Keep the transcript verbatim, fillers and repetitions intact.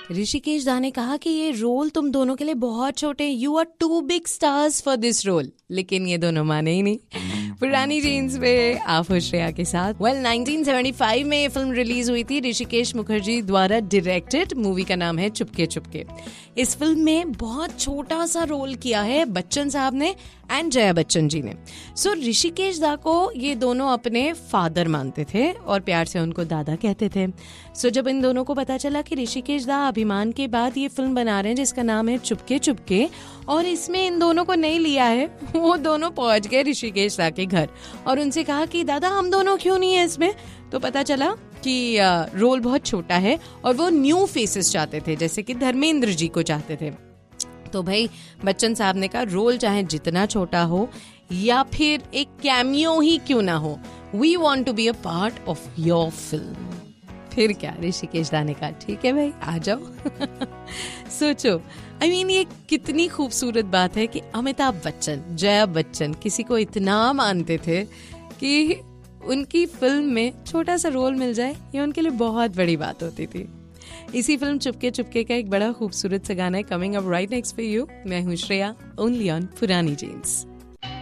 ऋषिकेश दा ने कहा कि ये रोल तुम दोनों के लिए बहुत छोटे, you are to big stars for this role, लेकिन ये दोनों माने ही नहीं। पुरानी जीन्स में आप हो श्रेया के साथ। वेल नाइनटीन सेवेंटी फाइव में ये फिल्म रिलीज हुई थी, ऋषिकेश मुखर्जी द्वारा डायरेक्टेड। मूवी का नाम है चुपके चुपके। इस फिल्म में बहुत छोटा सा रोल किया है बच्चन साहब ने एंड जया बच्चन जी ने। सो so, ऋषिकेश दा को ये दोनों अपने फादर मानते थे और प्यार से उनको दादा कहते थे। सो so, जब इन दोनों को पता चला कि ऋषिकेश दा अभिमान के बाद ये फिल्म बना रहे हैं जिसका नाम है चुपके चुपके और इसमें इन दोनों को नहीं लिया है, वो दोनों पहुंच गए ऋषिकेश दा के घर और उनसे कहा कि दादा हम दोनों क्यों नहीं है इसमें। तो पता चला कि रोल बहुत छोटा है और वो न्यू फेसेस चाहते थे, जैसे कि धर्मेंद्र जी को चाहते थे। तो भाई बच्चन साहब ने कहा रोल चाहे जितना छोटा हो या फिर एक कैमियो ही क्यों ना हो, we want to be a part of your film. फिर क्या, ऋषिकेश दा ने कहा ठीक है भाई आ जाओ। सोचो आई I मीन mean, ये कितनी खूबसूरत बात है कि अमिताभ बच्चन, जया बच्चन किसी को इतना मानते थे कि उनकी फिल्म में छोटा सा रोल मिल जाए, ये उनके लिए बहुत बड़ी बात होती थी। इसी फिल्म चुपके चुपके का एक बड़ा खूबसूरत सा गाना है coming up right next for you. मैं हूँ श्रेया, ओनली ऑन पुरानी जीन्स।